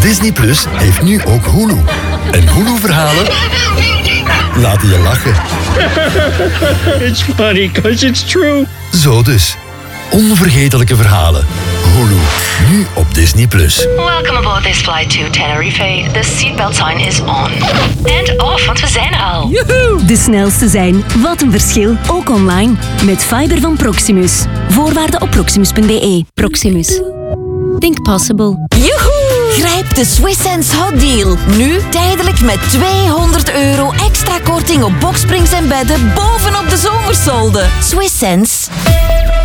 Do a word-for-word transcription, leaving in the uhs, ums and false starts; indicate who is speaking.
Speaker 1: Disney Plus heeft nu ook Hulu. En Hulu-verhalen laten je lachen.
Speaker 2: It's funny because it's true.
Speaker 1: Zo dus. Onvergetelijke verhalen. Hulu. Nu op Disney Plus.
Speaker 3: Welcome aboard this flight to Tenerife. The seatbelt sign is on. And off, want we zijn er al.
Speaker 4: Joehoe! De snelste zijn. Wat een verschil. Ook online. Met fiber van Proximus. Voorwaarden op proximus punt b e. Proximus. Think possible.
Speaker 5: Joehoe! Grijp de Swiss Sense Hot Deal. Nu tijdelijk met tweehonderd euro extra korting op boksprings en bedden bovenop de zomersolden. Swiss Sense.